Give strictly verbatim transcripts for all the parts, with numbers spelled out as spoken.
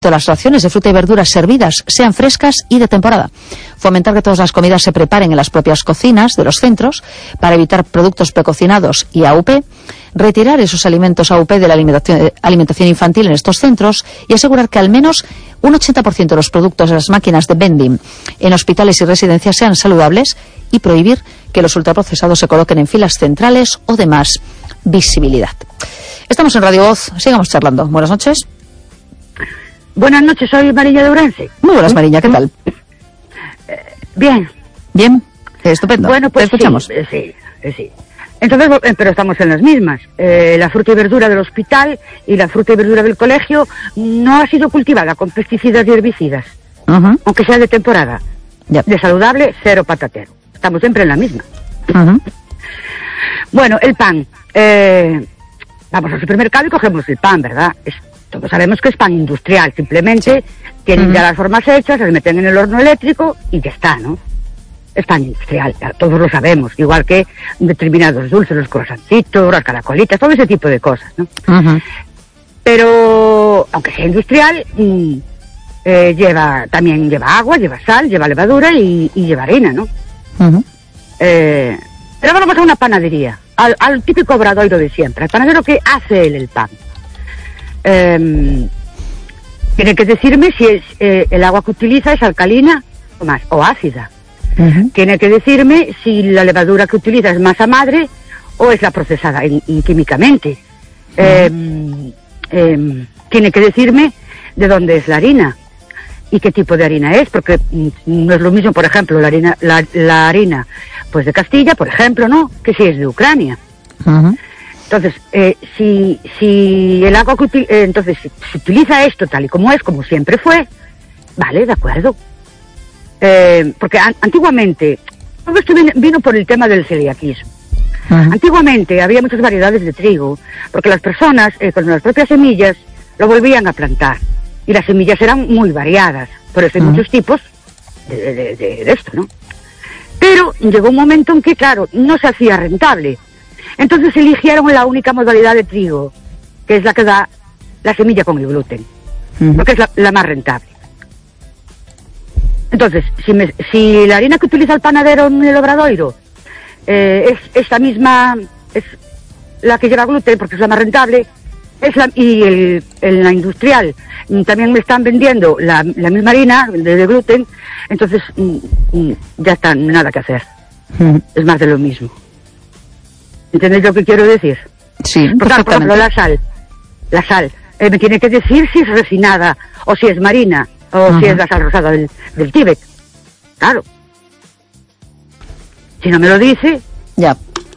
las raciones de fruta y verduras servidas sean frescas y de temporada. Fomentar que todas las comidas se preparen en las propias cocinas de los centros para evitar productos precocinados y A U P. Retirar esos alimentos A U P de la alimentación, alimentación infantil en estos centros y asegurar que al menos un ochenta por ciento de los productos de las máquinas de vending en hospitales y residencias sean saludables y prohibir que los ultraprocesados se coloquen en filas centrales o de más visibilidad. Estamos en Radio Voz, sigamos charlando. Buenas noches. Buenas noches, soy Mariña de Ourense. Muy buenas, Mariña, ¿qué tal? Eh, bien. Bien, estupendo. Bueno, pues te escuchamos. Sí, eh, sí, eh, sí. Entonces, eh, pero estamos en las mismas. Eh, la fruta y verdura del hospital y la fruta y verdura del colegio no ha sido cultivada con pesticidas y herbicidas, uh-huh. aunque sea de temporada. Yep. De saludable, cero patatero. Estamos siempre en la misma. Uh-huh. Bueno, el pan. Eh, vamos al supermercado y cogemos el pan, ¿verdad? Es Todos sabemos que es pan industrial, simplemente tienen uh-huh. ya las formas hechas, se meten en el horno eléctrico y ya está, ¿no? Es pan industrial, ya todos lo sabemos, igual que determinados dulces, los croissantitos, las caracolitas, todo ese tipo de cosas, ¿no? Uh-huh. Pero, aunque sea industrial, mmm, eh, lleva, también lleva agua, lleva sal, lleva levadura y, y lleva harina, ¿no? Uh-huh. Eh, pero vamos a una panadería, al, al típico obradoiro de siempre, al panadero que hace él el pan. Eh, tiene que decirme si es eh, el agua que utiliza es alcalina o más o ácida. Uh-huh. Tiene que decirme si la levadura que utiliza es masa madre o es la procesada in, in, químicamente. Uh-huh. eh, eh, tiene que decirme de dónde es la harina y qué tipo de harina es, porque mm, no es lo mismo, por ejemplo, la harina, la, la harina pues de Castilla, por ejemplo, ¿no? Que si es de Ucrania. Uh-huh. Entonces, eh, si, si el agua que util- eh, entonces, si, si utiliza esto tal y como es, como siempre fue, vale, de acuerdo. Eh, porque an- antiguamente, todo esto vino, vino por el tema del celiaquismo. Uh-huh. Antiguamente había muchas variedades de trigo, porque las personas, eh, con las propias semillas, lo volvían a plantar. Y las semillas eran muy variadas, por eso hay uh-huh. muchos tipos de, de, de, de esto, ¿no? Pero llegó un momento en que, claro, no se hacía rentable. Entonces eligieron la única modalidad de trigo, que es la que da la semilla con el gluten, uh-huh. porque es la, la más rentable. Entonces, si, me, si la harina que utiliza el panadero en el obradoiro eh, es esta misma, es la que lleva gluten, porque es la más rentable, es la, y el, el, la industrial también me están vendiendo la, la misma harina de, de gluten, entonces mm, mm, ya está, nada que hacer. Uh-huh. Es más de lo mismo. ¿Entendéis lo que quiero decir? Sí, por, por ejemplo, la sal. La sal. Eh, me tiene que decir si es refinada, o si es marina, o uh-huh. si es la sal rosada del, del Tíbet. Claro. Si no me lo dice... Ya.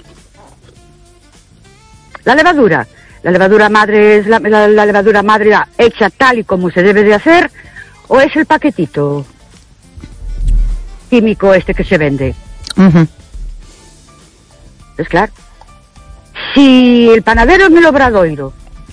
La levadura. La levadura madre es la, la, la levadura madre la hecha tal y como se debe de hacer, o es el paquetito químico este que se vende. Uh-huh. Es claro. Si el panadero en el obradoiro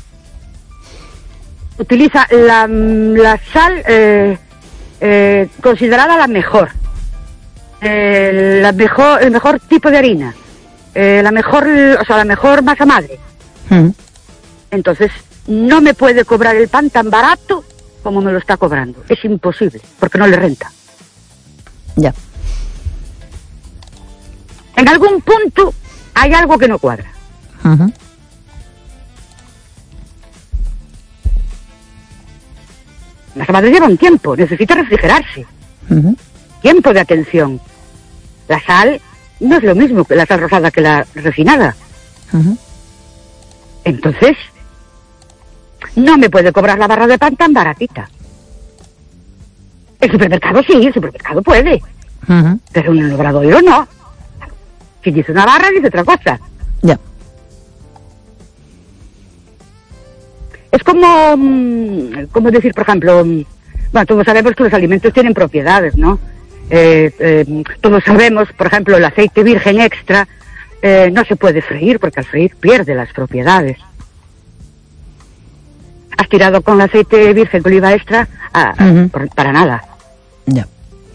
utiliza la, la sal eh, eh, considerada la mejor, eh, la mejor, el mejor tipo de harina, eh, la mejor, o sea, la mejor masa madre, mm. entonces no me puede cobrar el pan tan barato como me lo está cobrando. Es imposible, porque no le renta. Ya. En algún punto hay algo que no cuadra. Uh-huh. La madre lleva un tiempo, necesita refrigerarse. Uh-huh. Tiempo de atención. La sal no es lo mismo que la sal rosada que la refinada. Uh-huh. Entonces, no me puede cobrar la barra de pan tan baratita. El supermercado sí, el supermercado puede. Uh-huh. Pero en el obradoiro no. Si dice una barra, dice otra cosa. Ya. Yeah. Es como, como decir, por ejemplo, bueno, todos sabemos que los alimentos tienen propiedades, ¿no? Eh, eh, todos sabemos, por ejemplo, el aceite virgen extra eh, no se puede freír porque al freír pierde las propiedades. Has tirado con el aceite virgen de oliva extra a, uh-huh. a, por, para nada. Ya. Yeah.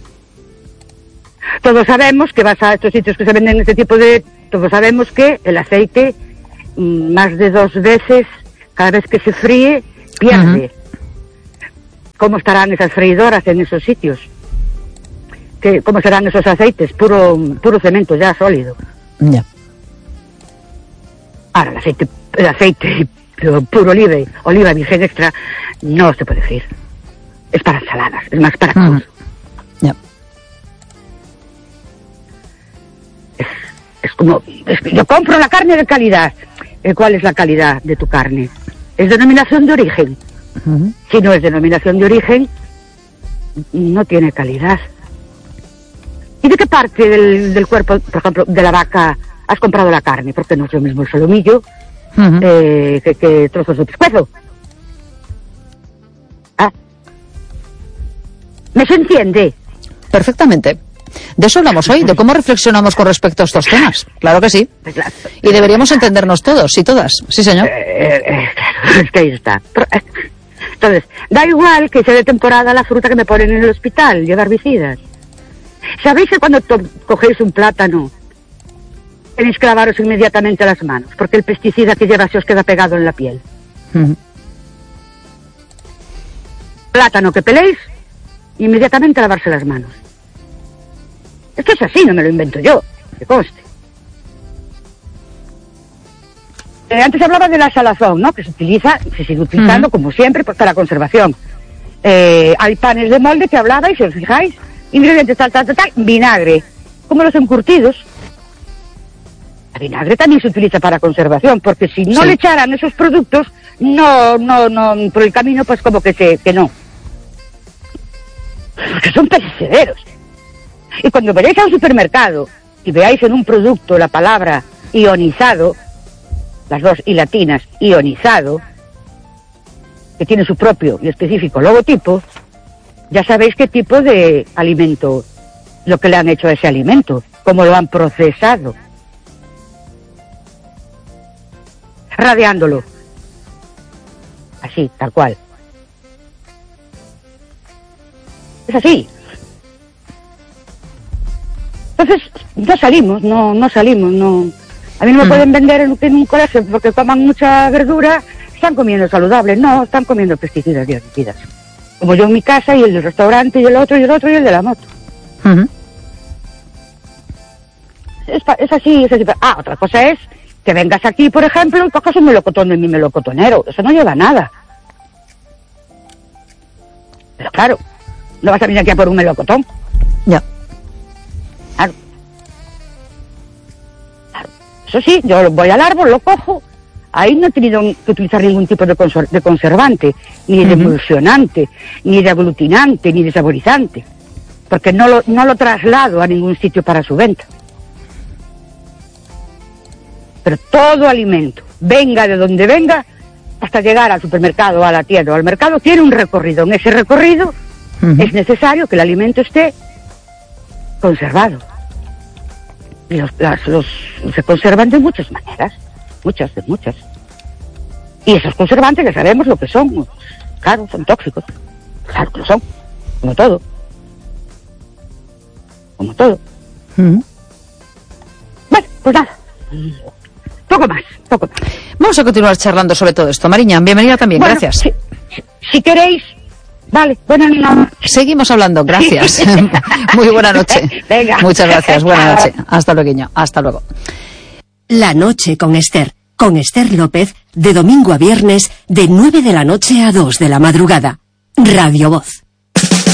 Todos sabemos que vas a estos sitios que se venden este tipo de... Todos sabemos que el aceite más de dos veces, cada vez que se fríe, pierde. Uh-huh. cómo estarán esas freidoras en esos sitios, que, cómo serán esos aceites, puro puro cemento ya sólido. Ya. Yeah. Ahora, el aceite, el aceite puro oliva, oliva virgen extra, no se puede decir. Es para ensaladas, es más para cosas. Uh-huh. Yeah. Es, es como, es, yo compro la carne de calidad. ¿Cuál es la calidad de tu carne? Es denominación de origen. Uh-huh. Si no es denominación de origen, no tiene calidad. ¿Y de qué parte del, del cuerpo, por ejemplo, de la vaca has comprado la carne? Porque no es lo mismo el solomillo uh-huh. eh, que, que trozos de pescuezo. ¿Ah? ¿Me se entiende? Perfectamente. De eso hablamos hoy, de cómo reflexionamos con respecto a estos temas. Claro que sí. Y deberíamos entendernos todos y todas. Sí, señor. Eh, eh, claro, es que ahí está. Entonces, da igual que sea de temporada la fruta que me ponen en el hospital, lleva herbicidas. ¿Sabéis que cuando to- cogéis un plátano tenéis que lavaros inmediatamente las manos? Porque el pesticida que lleva se os queda pegado en la piel. Uh-huh. Plátano que peléis, inmediatamente lavarse las manos. Esto es así, no me lo invento yo, que conste. Eh, antes hablaba de la salazón, ¿no? Que se utiliza, se sigue utilizando, uh-huh. como siempre, pues, para la conservación. Eh, hay panes de molde que hablabais, si os fijáis, ingredientes tal, tal, tal, tal, vinagre, como los encurtidos. El vinagre también se utiliza para conservación, porque si no sí. le echaran esos productos, no, no, no, por el camino, pues como que se, que no. Porque son perecederos. Y cuando vayáis a un supermercado y veáis en un producto la palabra ionizado, las dos y latinas, ionizado, que tiene su propio y específico logotipo, ya sabéis qué tipo de alimento, lo que le han hecho a ese alimento, cómo lo han procesado, radiándolo, así, tal cual. Es así. Entonces, no salimos, no no salimos, no. A mí no me mm. pueden vender en, en un colegio porque coman mucha verdura, están comiendo saludable, no, están comiendo pesticidas y herbicidas. Como yo en mi casa y el del restaurante y el otro y el otro y el de la moto. Uh-huh. Es, es así, es así. Ah, otra cosa es que vengas aquí, por ejemplo, y cojas un melocotón de mi melocotonero. Eso no lleva nada. Pero claro, no vas a venir aquí a por un melocotón. Ya. Claro. Claro. Eso sí, yo voy al árbol, lo cojo. Ahí no he tenido que utilizar ningún tipo de, conser- de conservante, ni de uh-huh. emulsionante, ni de aglutinante, ni de saborizante. Porque no lo, no lo traslado a ningún sitio para su venta. Pero todo alimento, venga de donde venga, hasta llegar al supermercado, a la tienda o al mercado, tiene un recorrido. En ese recorrido uh-huh. es necesario que el alimento esté conservado. Y los, las, los se conservan de muchas maneras, muchas, de muchas. Y esos conservantes ya sabemos lo que son. Claro, son tóxicos. Claro que lo son, como todo. Como todo. Uh-huh. Bueno, pues nada. Poco más, poco más. Vamos a continuar charlando sobre todo esto. Mariñán, bienvenida también, bueno, gracias. Si, si, si queréis, vale, buenas noches. Seguimos hablando, gracias. Muy buena noche. Venga. Muchas gracias, buena noche. Hasta luego, hasta luego. La noche con Esther, con Esther López, de domingo a viernes, de nueve de la noche a dos de la madrugada. Radio Voz.